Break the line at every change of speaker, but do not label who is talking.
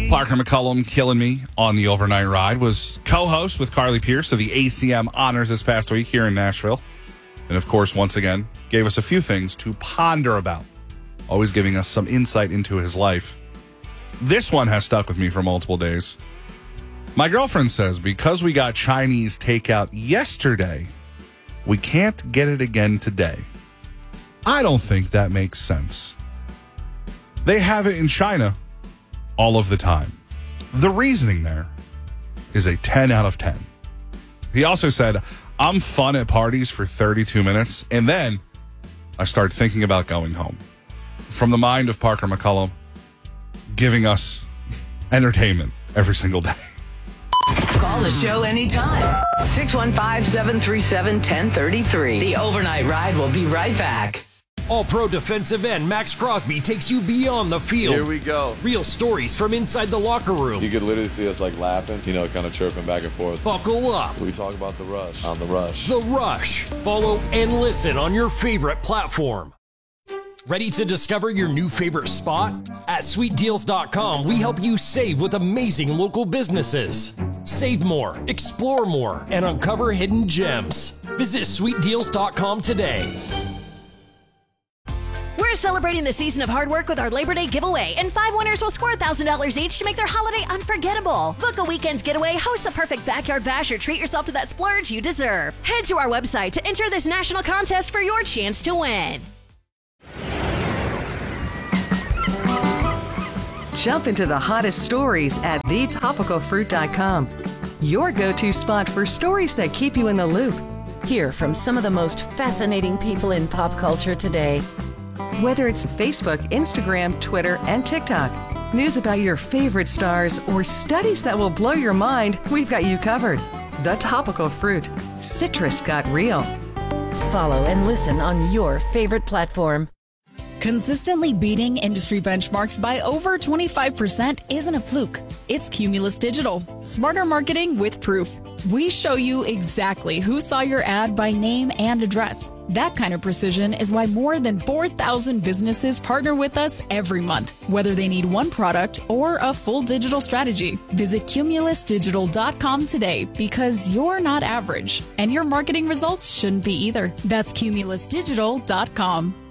Parker McCullum killing me on the overnight ride. Was co-host with Carly Pierce of the ACM Honors this past week here in Nashville. And of course, once again, gave us a few things to ponder about. Always giving us some insight into his life. This one has stuck with me for multiple days. My girlfriend says because we got Chinese takeout yesterday, we can't get it again today. I don't think that makes sense. They have it in China all of the time. The reasoning there is a 10 out of 10. He also said, I'm fun at parties for 32 minutes, and then I start thinking about going home. From the mind of Parker McCullum, giving us entertainment every single day.
Call the show anytime. 615-737-1033. The Overnight Ride will be right back.
All-Pro defensive end Max Crosby takes you beyond the field.
Here we go.
Real stories from inside the locker room.
You could literally see us like laughing, kind of chirping back and forth.
Buckle up.
We talk about The Rush on The Rush.
The Rush. Follow and listen on your favorite platform. Ready to discover your new favorite spot? At sweetdeals.com, we help you save with amazing local businesses. Save more, explore more, and uncover hidden gems. Visit sweetdeals.com today.
We're celebrating the season of hard work with our Labor Day giveaway, and 5 winners will score $1,000 each to make their holiday unforgettable. Book a weekend getaway, host the perfect backyard bash, or treat yourself to that splurge you deserve. Head to our website to enter this national contest for your chance to win.
Jump into the hottest stories at thetopicalfruit.com. Your go-to spot for stories that keep you in the loop.
Hear from some of the most fascinating people in pop culture today.
Whether it's Facebook, Instagram, Twitter, and TikTok, news about your favorite stars, or studies that will blow your mind, we've got you covered. The Topical Fruit. Citrus got real.
Follow and listen on your favorite platform.
Consistently beating industry benchmarks by over 25% isn't a fluke. It's Cumulus Digital. Smarter marketing with proof. We show you exactly who saw your ad by name and address. That kind of precision is why more than 4,000 businesses partner with us every month, whether they need one product or a full digital strategy. Visit cumulusdigital.com today because you're not average, and your marketing results shouldn't be either. That's cumulusdigital.com.